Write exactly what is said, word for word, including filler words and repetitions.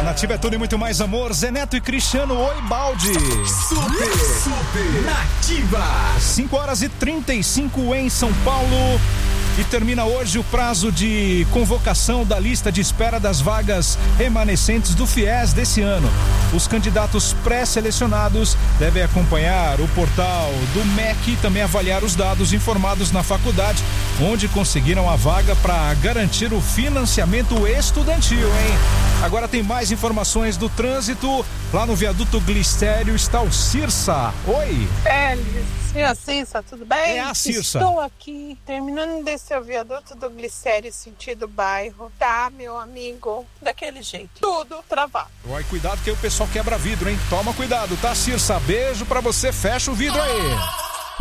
Nativa é tudo e muito mais amor. Zé Neto e Cristiano, oi balde. Super, super Nativa. cinco horas e trinta e cinco em São Paulo. E termina hoje o prazo de convocação da lista de espera das vagas remanescentes do FIES desse ano. Os candidatos pré-selecionados devem acompanhar o portal do M E C e também avaliar os dados informados na faculdade, onde conseguiram a vaga para garantir o financiamento estudantil, hein? Agora tem mais informações do trânsito. Lá no viaduto Glicério está o Cirsa. Oi! Félix, e a Cirsa, tudo bem? É a Cirsa. Estou aqui, terminando de descer o viaduto do Glicério, sentido bairro. Tá, meu amigo, daquele jeito. Tudo travado. Oi, cuidado que aí o pessoal quebra vidro, hein? Toma cuidado, tá, Cirsa? Beijo pra você, fecha o vidro aí.